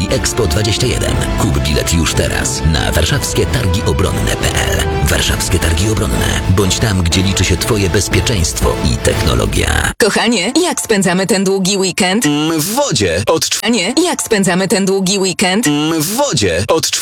Targi Expo 21. Kup bilet już teraz na warszawskietargiobronne.pl. Warszawskie Targi Obronne. Bądź tam, gdzie liczy się Twoje bezpieczeństwo i technologia. Kochanie, jak spędzamy ten długi weekend? W wodzie. A nie, jak spędzamy ten długi weekend? W wodzie.